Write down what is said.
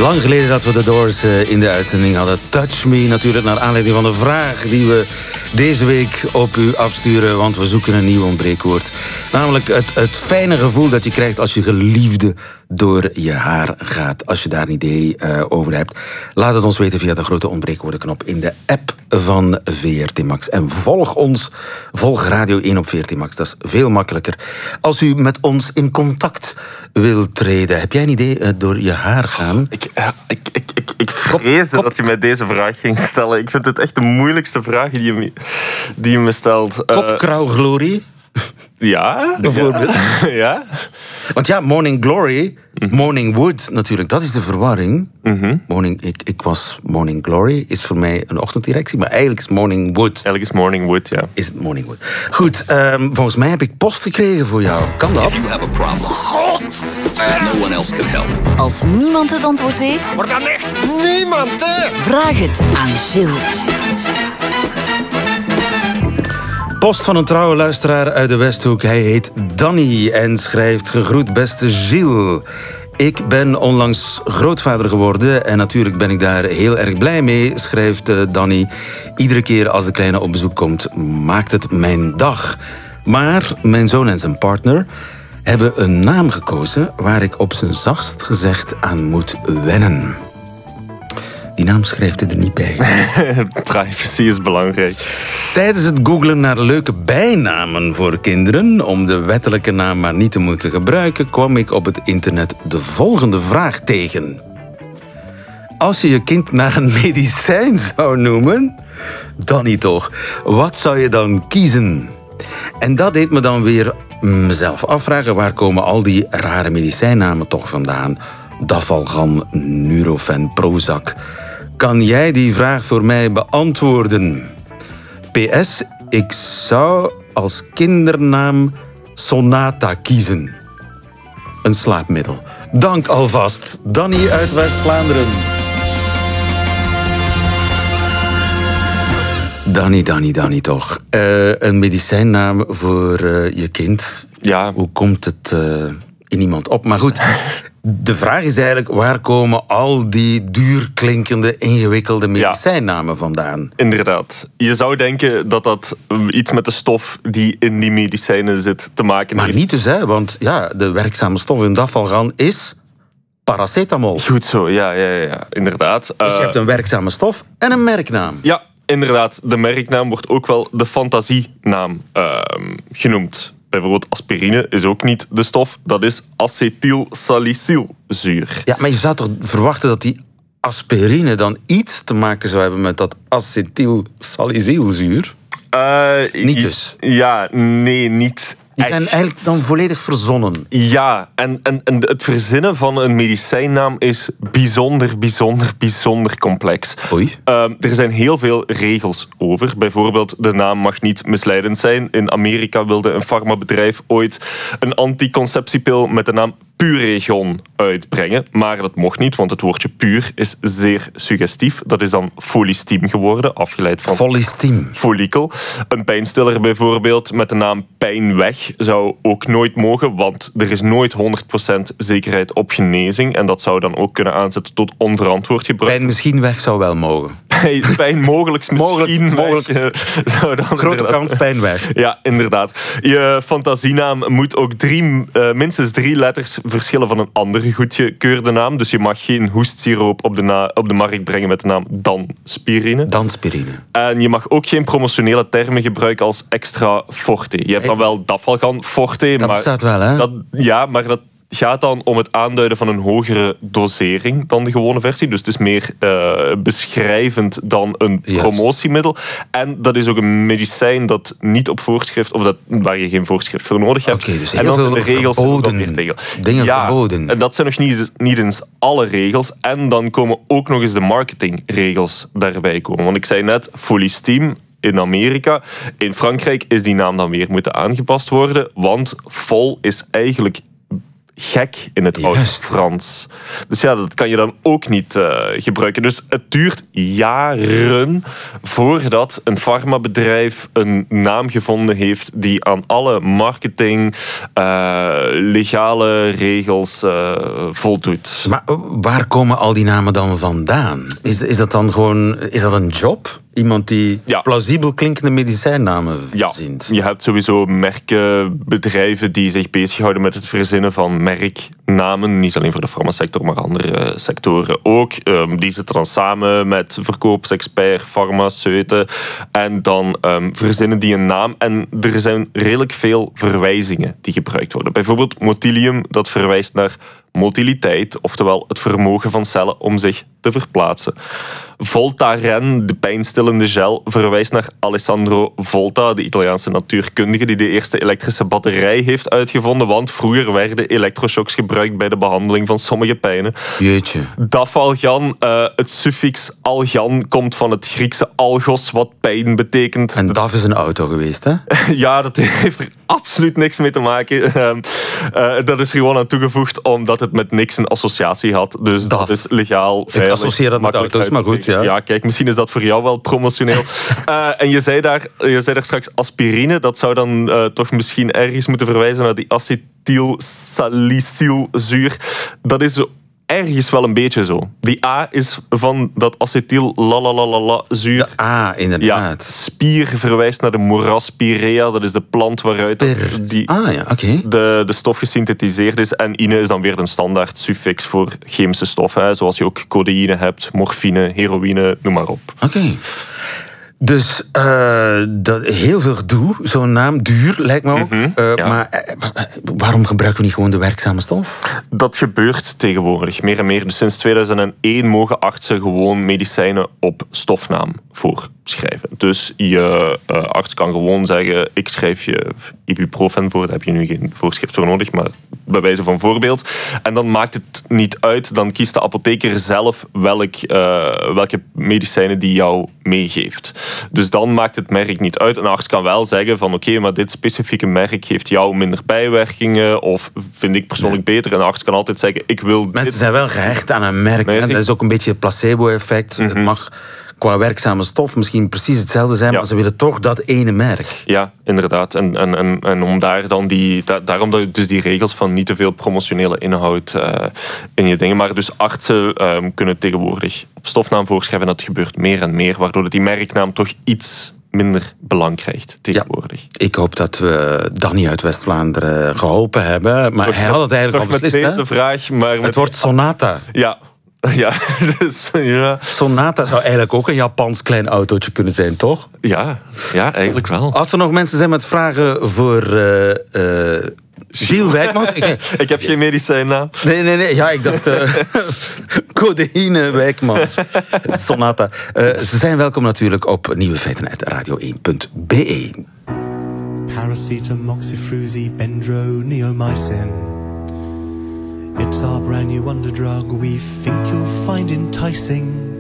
Lang geleden dat we de Doors in de uitzending hadden. Touch Me natuurlijk, naar aanleiding van de vraag die we deze week op u afsturen. Want we zoeken een nieuw ontbreekwoord. Namelijk het fijne gevoel dat je krijgt als je geliefde door je haar gaat. Als je daar een idee over hebt. Laat het ons weten via de grote ontbreekwoordenknop in de app van VRT Max. En volg ons, volg Radio 1 op VRT Max. Dat is veel makkelijker. Als u met ons in contact wilt treden. Heb jij een idee door je haar gaan? Ik vreesde dat je mij deze vraag ging stellen. Ik vind het echt de moeilijkste vraag die je me stelt. Kopkrauwglorie? Ja. Bijvoorbeeld. Ja. Want ja, Morning Glory, Morning Wood natuurlijk, dat is de verwarring. Ik was Morning Glory, is voor mij een ochtenddirectie, maar eigenlijk is Morning Wood. Eigenlijk is Morning Wood, ja. Is het Morning Wood. Goed, volgens mij heb ik post gekregen voor jou. Kan dat? If you have a problem, no one else can help. Als niemand het antwoord weet, Maar dan echt niemand, hè? vraag het aan Gilles. Post van een trouwe luisteraar uit de Westhoek. Hij heet Danny en schrijft: gegroet beste Gilles. Ik ben onlangs grootvader geworden en natuurlijk ben ik daar heel erg blij mee, schrijft Danny. Iedere keer als de kleine op bezoek komt, maakt het mijn dag. Maar mijn zoon en zijn partner hebben een naam gekozen waar ik op zijn zachtst gezegd aan moet wennen. Die naam schrijft hij er niet bij. Privacy is belangrijk. Tijdens het googlen naar leuke bijnamen voor kinderen, om de wettelijke naam maar niet te moeten gebruiken, kwam ik op het internet de volgende vraag tegen. Als je je kind naar een medicijn zou noemen, dan niet toch, wat zou je dan kiezen? En dat deed me dan weer mezelf afvragen, waar komen al die rare medicijnnamen toch vandaan? Dafalgan, Nurofen, Prozac. Kan jij die vraag voor mij beantwoorden? PS, ik zou als kindernaam Sonata kiezen. Een slaapmiddel. Dank alvast. Danny uit West-Vlaanderen. Danny toch. Een medicijnnaam voor je kind. Ja. Hoe komt het in iemand op? Maar goed, de vraag is eigenlijk, waar komen al die duurklinkende, ingewikkelde medicijnnamen vandaan? Inderdaad. Je zou denken dat dat iets met de stof die in die medicijnen zit te maken heeft. Maar niet dus, hè? Want ja, de werkzame stof in dafalgan is paracetamol. Goed zo, ja, inderdaad. Dus je hebt een werkzame stof en een merknaam. Ja, inderdaad. De merknaam wordt ook wel de fantasienaam genoemd. Bijvoorbeeld aspirine is ook niet de stof, dat is acetylsalicylzuur. Ja, maar je zou toch verwachten dat die aspirine dan iets te maken zou hebben met dat acetylsalicylzuur? Niet dus? Ja, nee, niet. Die zijn eigenlijk dan volledig verzonnen. Ja, en het verzinnen van een medicijnnaam is bijzonder complex. Oei. Er zijn heel veel regels over. Bijvoorbeeld, de naam mag niet misleidend zijn. In Amerika wilde een farmabedrijf ooit een anticonceptiepil met de naam Puregon uitbrengen. Maar dat mocht niet, want het woordje puur is zeer suggestief. Dat is dan Folistime geworden, afgeleid van Folistime. Follikel. Een pijnstiller bijvoorbeeld met de naam Pijnweg zou ook nooit mogen, want er is nooit 100% zekerheid op genezing. En dat zou dan ook kunnen aanzetten tot onverantwoord gebruik. Pijn misschien weg zou wel mogen. Pijn mogelijk misschien mogelijk. Zou dan Grote kans pijn weg. Ja, inderdaad. Je fantasienaam moet ook minstens 3 letters verschillen van een andere goedgekeurde naam. Dus je mag geen hoestsiroop op de markt brengen met de naam Danspirine. Danspirine. En je mag ook geen promotionele termen gebruiken als extra forte. Je hebt dan wel Dafalgan forte. Dat bestaat wel, hè? Maar dat gaat dan om het aanduiden van een hogere dosering dan de gewone versie. Dus het is meer beschrijvend dan een promotiemiddel. En dat is ook een medicijn dat niet op voorschrift, of waar je geen voorschrift voor nodig hebt. Oké, dus en heel dan veel de regels verboden dingen verboden. En dat zijn nog niet eens alle regels. En dan komen ook nog eens de marketingregels daarbij komen. Want ik zei net, Folistime in Amerika. In Frankrijk is die naam dan weer moeten aangepast worden, want Fol is eigenlijk gek in het Oud-Frans. Dus ja, dat kan je dan ook niet gebruiken. Dus het duurt jaren voordat een farmabedrijf een naam gevonden heeft die aan alle marketing, legale regels voldoet. Maar waar komen al die namen dan vandaan? Is dat dan gewoon... Is dat een job? Iemand die plausibel klinkende medicijnnamen verzint? Ja, je hebt sowieso merken, bedrijven die zich bezighouden met het verzinnen van merknamen. Niet alleen voor de farmasector, maar andere sectoren ook. Die zitten dan samen met verkoopsexpert, farmaceuten. En dan verzinnen die een naam. En er zijn redelijk veel verwijzingen die gebruikt worden. Bijvoorbeeld motilium, dat verwijst naar motiliteit, oftewel het vermogen van cellen om zich te verplaatsen. Voltaren, de pijnstillende gel, verwijst naar Alessandro Volta, de Italiaanse natuurkundige die de eerste elektrische batterij heeft uitgevonden, want vroeger werden elektroshocks gebruikt bij de behandeling van sommige pijnen. Jeetje. Dafalgan, het suffix algan komt van het Griekse algos, wat pijn betekent. En DAF is een auto geweest, hè? Ja, dat heeft er absoluut niks mee te maken. Dat is er gewoon aan toegevoegd omdat het met niks een associatie had. Dus DAF. dat is legaal, veilig. Ik associeer dat met auto's, maar goed. Ja, kijk, misschien is dat voor jou wel promotioneel. En je zei daar straks aspirine. Dat zou dan toch misschien ergens moeten verwijzen naar die acetylsalicylzuur. Dat is ergens wel een beetje zo. Die A is van dat acetyl-zuur. De A, inderdaad. Ja, spier verwijst naar de moraspirea. Dat is de plant waaruit de stof gesynthetiseerd is. En ine is dan weer een standaard suffix voor chemische stoffen. Hè, zoals je ook codeïne hebt, morfine, heroïne, noem maar op. Oké. Dus heel veel gedoe, zo'n naam, duur lijkt me ook. Maar waarom gebruiken we niet gewoon de werkzame stof? Dat gebeurt tegenwoordig meer en meer. Dus sinds 2001 mogen artsen gewoon medicijnen op stofnaam voorschrijven. Dus je arts kan gewoon zeggen, ik schrijf je ibuprofen voor, daar heb je nu geen voorschrift voor nodig, maar bij wijze van voorbeeld. En dan maakt het niet uit, dan kiest de apotheker zelf welke medicijnen die jou meegeeft. Dus dan maakt het merk niet uit. Een arts kan wel zeggen van oké, maar dit specifieke merk geeft jou minder bijwerkingen of vind ik persoonlijk beter. Een arts kan altijd zeggen, ik wil dit. Mensen zijn wel gehecht aan een merk. Dat is ook een beetje het placebo-effect. Het mag qua werkzame stof misschien precies hetzelfde zijn, maar ze willen toch dat ene merk. Ja, inderdaad. En om daar dan daarom dus die regels van niet te veel promotionele inhoud in je dingen. Maar dus artsen kunnen tegenwoordig op stofnaam voorschrijven. Dat gebeurt meer en meer, waardoor die merknaam toch iets minder belang krijgt tegenwoordig. Ja, ik hoop dat we Danny uit West-Vlaanderen geholpen hebben. Maar hij had het eigenlijk al beslist. Met deze vraag, maar het wordt Sonata. Ja. Ja, dus, ja. Sonata zou eigenlijk ook een Japans klein autootje kunnen zijn, toch? Ja, eigenlijk wel. Als er nog mensen zijn met vragen voor Gilles Wijkmans. Ik heb geen medicijnnaam. Nee. Ja, ik dacht codeïne Wijkmans. Sonata. Ze zijn welkom natuurlijk op Nieuwe Feiten uit radio1.be. Paracetamol, moxifruzi, bendro, neomycin. It's our brand new wonder drug we think you'll find enticing.